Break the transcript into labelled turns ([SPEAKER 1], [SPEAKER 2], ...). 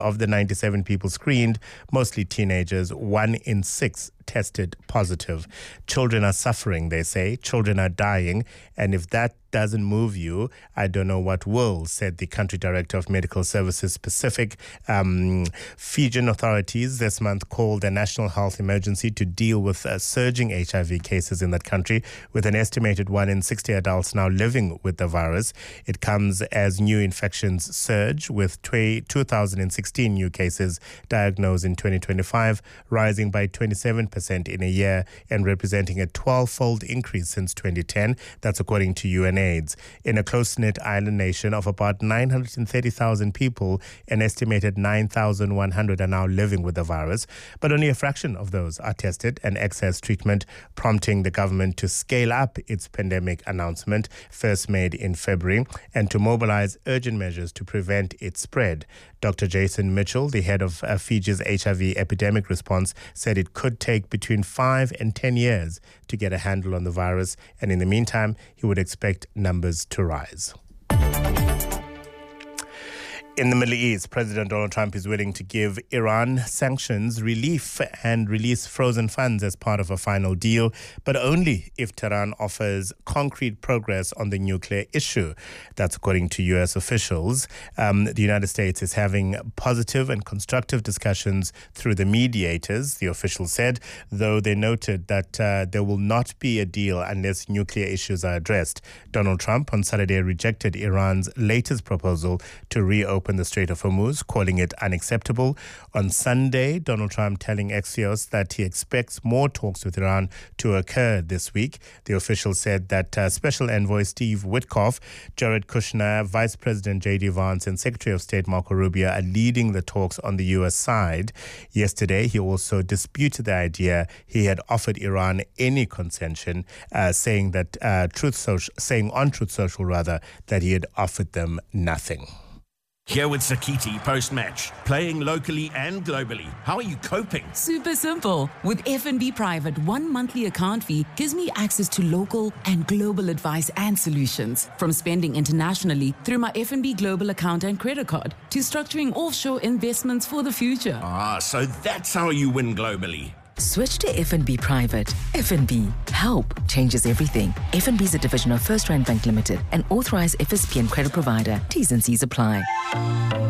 [SPEAKER 1] Of the 97 people screened, mostly teenagers, 1 in 6 tested positive. Children are suffering, they say. Children are dying. And if that doesn't move you, I don't know what will, said the country director of Medical Services Pacific. Fijian authorities this month called a national health emergency to deal with surging HIV cases in that country, with an estimated 1 in 60 adults now living with the virus. It comes as new infections surge, with 2,016 new cases diagnosed in 2025, rising by 27% in a year and representing a 12-fold increase since 2010. That's according to UNAIDS. In a close-knit island nation of about 930,000 people, an estimated 9,100 are now living with the virus, but only a fraction of those are tested and access treatment, prompting the government to scale up its pandemic announcement, first made in February, and to mobilize urgent measures to prevent its spread. Dr. Jason Mitchell, the head of Fiji's HIV epidemic response, said it could take between 5 and 10 years to get a handle on the virus, and in the meantime, he would expect numbers to rise. In the Middle East, President Donald Trump is willing to give Iran sanctions relief and release frozen funds as part of a final deal, but only if Tehran offers concrete progress on the nuclear issue. That's according to U.S. officials. The United States is having positive and constructive discussions through the mediators, the officials said, though they noted that there will not be a deal unless nuclear issues are addressed. Donald Trump on Saturday rejected Iran's latest proposal to reopen the Strait of Hormuz, calling it unacceptable. On Sunday, Donald Trump telling Axios that he expects more talks with Iran to occur this week. The official said that Special Envoy Steve Witkoff, Jared Kushner, Vice President J.D. Vance and Secretary of State Marco Rubio are leading the talks on the U.S. side. Yesterday, he also disputed the idea he had offered Iran any concession, saying on Truth Social that he had offered them nothing.
[SPEAKER 2] Here with Sakiti post-match, playing locally and globally. How are you coping?
[SPEAKER 3] Super simple. With FNB Private, 1 monthly account fee gives me access to local and global advice and solutions. From spending internationally through my FNB Global account and credit card to structuring offshore investments for the future.
[SPEAKER 2] So that's how you win globally.
[SPEAKER 4] Switch to FNB Private. FNB. Help changes everything. FNB is a division of First Rand Bank Limited, an authorized FSP and credit provider. T's and C's apply.